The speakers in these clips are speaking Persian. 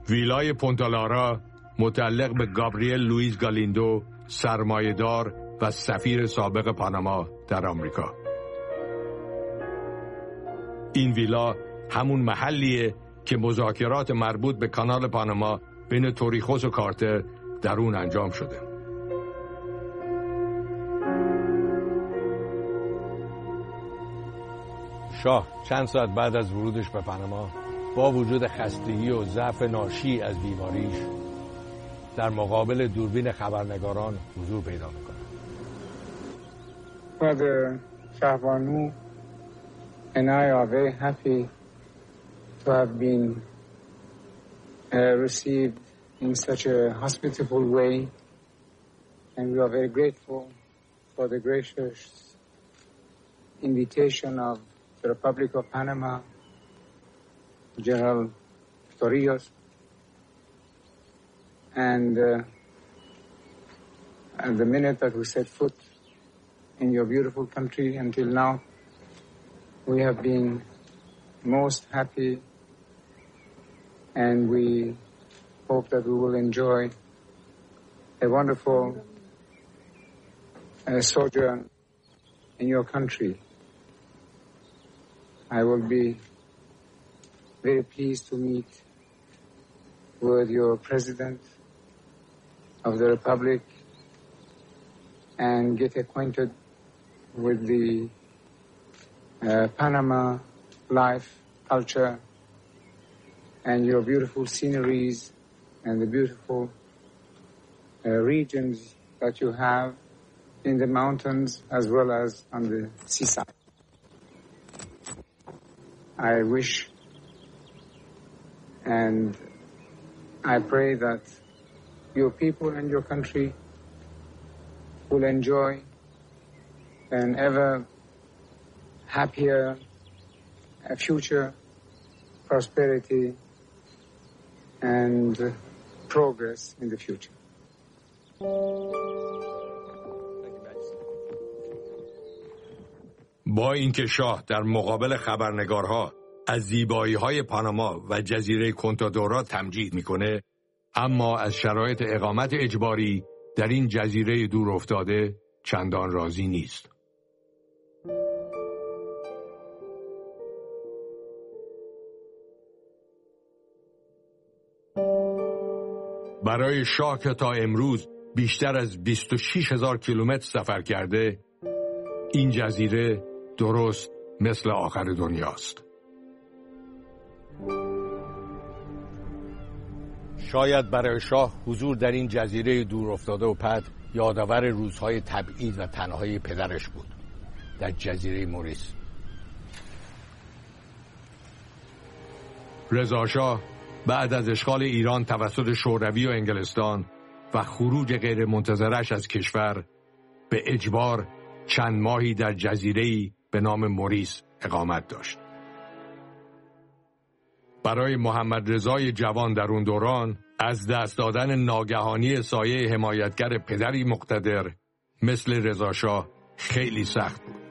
ویلای پونتا لارا متعلق به گابریل لوئیس گالیندو، سرمایه‌دار و سفیر سابق پاناما در آمریکا. این ویلا همون محلیه که مذاکرات مربوط به کانال پاناما بین توریخوس و کارتر در اون انجام شده. شاه چند ساعت بعد از ورودش به پاناما با وجود خستگی و ضعف ناشی از بیماریش در مقابل دوربین خبرنگاران حضور پیدا میکنه. Father Shahbanu and I are very happy to have been received in such a hospitable way, and we are very grateful for the gracious invitation of the Republic of Panama, General Torrijos, and at the minute that we set foot in your beautiful country until now, we have been most happy, and we hope that we will enjoy a wonderful sojourn in your country. I will be very pleased to meet with your President of the Republic and get acquainted with the Panama life, culture, and your beautiful sceneries and the beautiful regions that you have in the mountains as well as on the seaside. I wish and I pray that your people and your country will enjoy an ever happier future, prosperity, and progress in the future. با اینکه شاه در مقابل خبرنگارها از زیبایی‌های پاناما و جزیره کنتادورا تمجید میکنه، اما از شرایط اقامت اجباری در این جزیره دور افتاده چندان راضی نیست. برای شاه که تا امروز بیشتر از 26,000 کیلومتر سفر کرده، این جزیره درست مثل آخر دنیاست. شاید برای شاه حضور در این جزیره دور افتاده و پد یادآور روزهای تبعید و تنهایی پدرش بود در جزیره موریس. رضا شاه بعد از اشغال ایران توسط شوروی و انگلستان و خروج غیر منتظرش از کشور به اجبار چند ماهی در جزیره‌ای به نام موریس اقامت داشت. برای محمد رضای جوان در اون دوران از دست دادن ناگهانی سایه حمایتگر پدری مقتدر مثل رضا شاه خیلی سخت بود.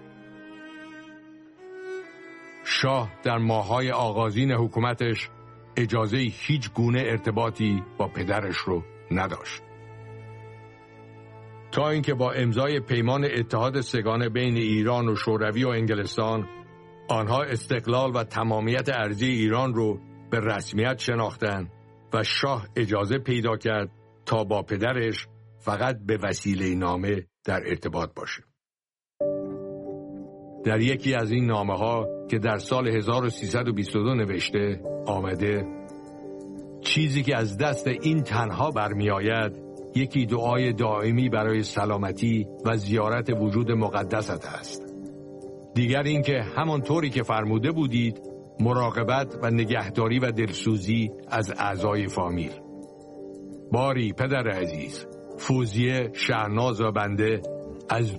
شاه در ماه‌های آغازین حکومتش اجازه هیچ گونه ارتباطی با پدرش رو نداشت. تا اینکه با امضای پیمان اتحاد سگانه بین ایران و شوروی و انگلستان، آنها استقلال و تمامیت ارضی ایران رو به رسمیت شناختند و شاه اجازه پیدا کرد تا با پدرش فقط به وسیله نامه در ارتباط باشه. در یکی از این نامه‌ها که در سال 1322 نوشته آمده: چیزی که از دست این تنها برمی آید یکی دعای دائمی برای سلامتی و زیارت وجود مقدست است. دیگر اینکه همانطوری که فرموده بودید مراقبت و نگهداری و دلسوزی از اعضای فامیل. باری پدر عزیز، فوزیه شهناز و بنده از